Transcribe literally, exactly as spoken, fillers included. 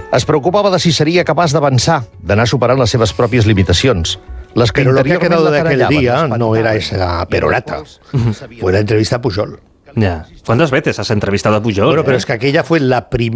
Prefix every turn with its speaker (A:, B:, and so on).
A: Es preocupava de si seria capaç d'avançar, d'anar superant les seves pròpies limitacions. Les que
B: Pero lo que ha
A: interiorment
B: quedado de aquel
A: l'atarellaven,
B: día
A: l'espantaven.
B: no era esa perorata, fue la entrevista a Pujol.
C: Ya. ¿Cuántas veces has entrevistado a Pujol?
B: Bueno, pero
C: eh?
B: es que aquella fue la primera